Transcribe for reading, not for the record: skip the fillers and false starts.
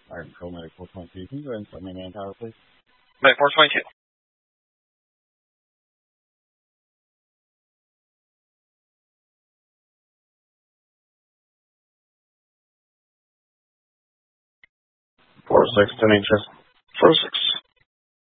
Iron Co Medic 422. Can you go ahead and start my man tower, please? Medic 422. 4-6, 10 inches. 4-6.